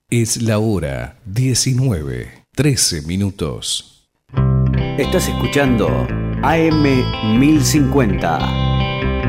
Es la hora 19:13. Estás escuchando AM 1050.